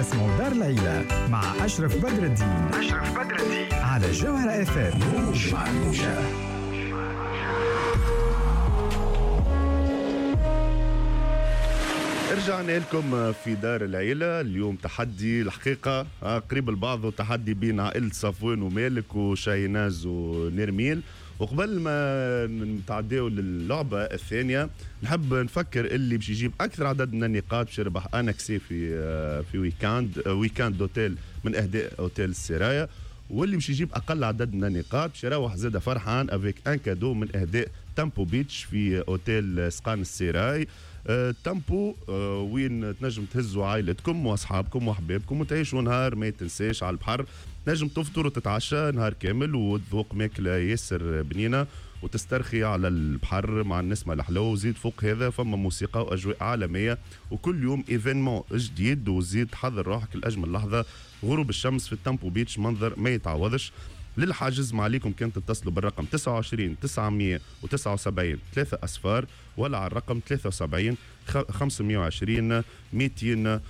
تسمعوا دار العيلة مع أشرف بدر الدين على جوهر FM. رجعنا لكم في دار العيلة. اليوم تحدي الحقيقة قريب البعض، وتحدي بين عائلة صفوان ومالك وشايناز ونرميل. وقبل ما نتعداو للعبة الثانية نحب نفكر اللي باش يجيب أكثر عدد من النقاط باش يربح أناكسي في ويكاند أوتيل من أهداء أوتيل السرايا، واللي باش يجيب أقل عدد من النقاط باش يروح زادة فرحان افيك ان كادو من أهداء تامبو بيتش في أوتيل سقان السراي. تامبو وين تنجم تهزوا عائلتكم واصحابكم واحبابكم وتعيشوا نهار ما يتنساش على البحر. نجم تفطر وتتعشى نهار كامل وتذوق ماكله ياسر بنينه وتسترخي على البحر مع النسمه الحلو. وزيد فوق هذا فما موسيقى واجواء عالميه، وكل يوم ايفينمون جديد. وزيد حضر روحك لاجمل لحظه غروب الشمس في التامبو بيتش، منظر ما يتعوضش. للحاجز ما عليكم كان تتصلوا بالرقم 29 979 3 أصفار، ولا على الرقم 73 520 200.